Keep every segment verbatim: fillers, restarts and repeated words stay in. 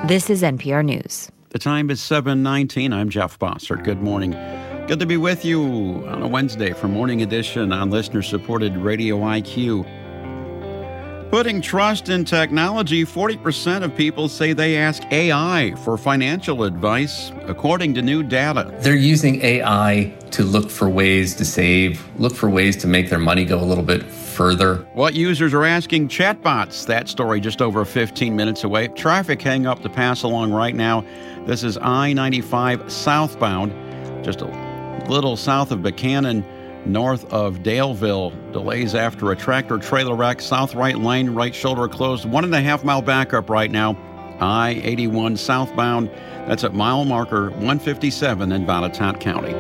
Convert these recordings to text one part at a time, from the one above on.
This is N P R News. The time is seven nineteen. I'm Jeff Bossert. Good morning. Good to be with you on a Wednesday for Morning Edition on listener-supported Radio I Q. Putting trust in technology, forty percent of people say they ask A I for financial advice, according to new data. They're using A I to look for ways to save, look for ways to make their money go a little bit further. What users are asking chatbots? That story just over fifteen minutes away. Traffic hang up to pass along right now. This is I ninety-five southbound, just a little south of Buchanan, north of Daleville. Delays after a tractor-trailer wreck. South right lane, right shoulder closed. One and a half mile backup right now. I eighty-one southbound. That's at mile marker one fifty-seven in Botetourt County.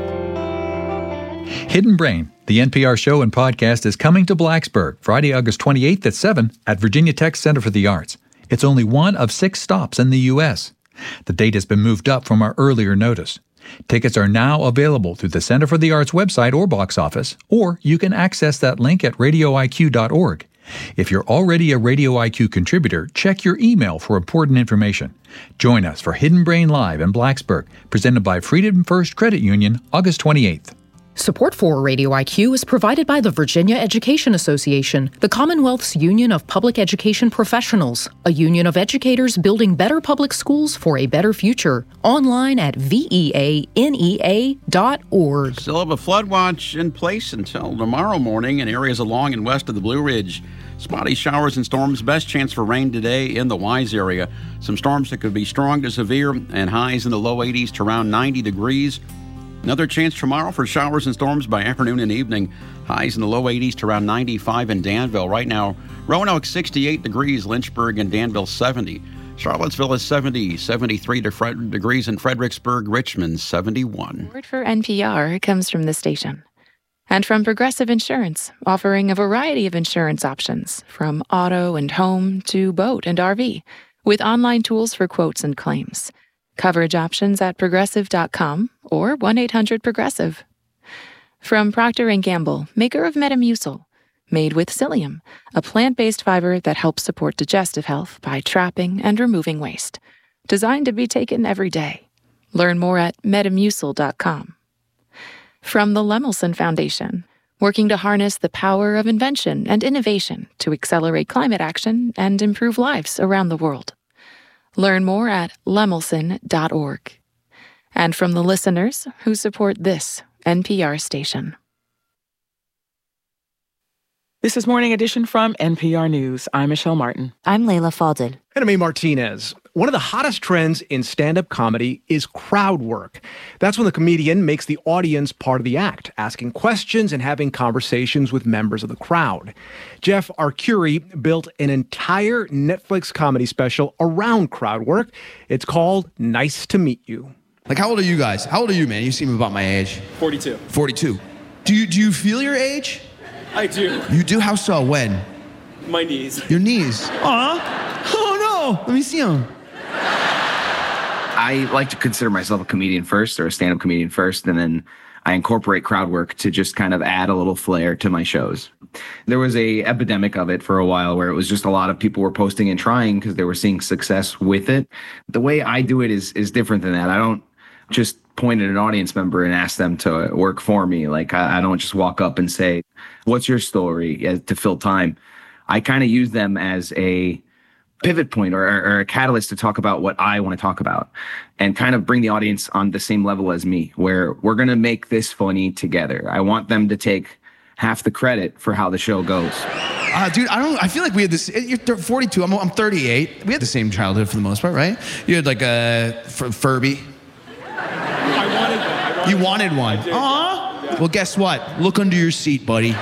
Hidden Brain, the N P R show and podcast, is coming to Blacksburg Friday, August twenty-eighth at seven at Virginia Tech Center for the Arts. It's only one of six stops in the U S The date has been moved up from our earlier notice. Tickets are now available through the Center for the Arts website or box office, or you can access that link at radio I Q dot org. If you're already a Radio I Q contributor, check your email for important information. Join us for Hidden Brain Live in Blacksburg, presented by Freedom First Credit Union, August twenty-eighth. Support for Radio I Q is provided by the Virginia Education Association, the Commonwealth's Union of Public Education Professionals, a union of educators building better public schools for a better future. Online at V E A N E A dot org. Still have a flood watch in place until tomorrow morning in areas along and west of the Blue Ridge. Spotty showers and storms. Best chance for rain today in the Wise area. Some storms that could be strong to severe and highs in the low eighties to around ninety degrees. Another chance tomorrow for showers and storms by afternoon and evening. Highs in the low eighties to around ninety-five in Danville. Right now, Roanoke sixty-eight degrees, Lynchburg and Danville seventy. Charlottesville is seventy, seventy-three to Fred- degrees in Fredericksburg, Richmond seventy-one. Word for N P R comes from the station. And from Progressive Insurance, offering a variety of insurance options, from auto and home to boat and R V, with online tools for quotes and claims. Coverage options at progressive dot com or one eight hundred progressive. From Procter and Gamble, maker of Metamucil, made with psyllium, a plant-based fiber that helps support digestive health by trapping and removing waste. Designed to be taken every day. Learn more at metamucil dot com. From the Lemelson Foundation, working to harness the power of invention and innovation to accelerate climate action and improve lives around the world. Learn more at lemelson dot org. And from the listeners who support this N P R station. This is Morning Edition from N P R News. I'm Michelle Martin. I'm Layla Falded. And I'm A. Martinez. One of the hottest trends in stand-up comedy is crowd work. That's when the comedian makes the audience part of the act, asking questions and having conversations with members of the crowd. Jeff Arcuri built an entire Netflix comedy special around crowd work. It's called Nice to Meet You. Like, how old are you guys? How old are you, man? You seem about my age. forty-two. forty-two. Do you, do you feel your age? I do. You do? How so? When? My knees. Your knees? Aw. Oh, no. Let me see them. I like to consider myself a comedian first, or a stand-up comedian first, and then I incorporate crowd work to just kind of add a little flair to my shows. There was a epidemic of it for a while where it was just a lot of people were posting and trying because they were seeing success with it. The way I do it is is different than that. I don't just point at an audience member and ask them to work for me. Like, I, I don't just walk up and say, what's your story, to fill time. I kind of use them as a pivot point or, or a catalyst to talk about what I want to talk about and kind of bring the audience on the same level as me, where we're going to make this funny together. I want them to take half the credit for how the show goes. Uh, dude, I don't. I feel like we had this. You're forty-two. I'm, I'm thirty-eight. We had the same childhood for the most part, right? You had like a F- Furby. I wanted one. I wanted you wanted one. one. Aw. Yeah. Well, guess what? Look under your seat, buddy.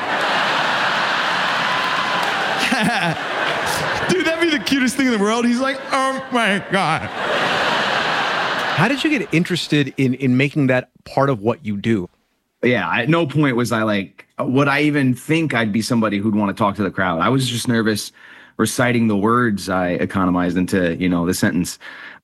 Dude, that'd be the cutest thing in the world. He's like, oh my God. How did you get interested in, in making that part of what you do? Yeah, at no point was I like, would I even think I'd be somebody who'd want to talk to the crowd? I was just nervous reciting the words I economized into, you know, the sentence.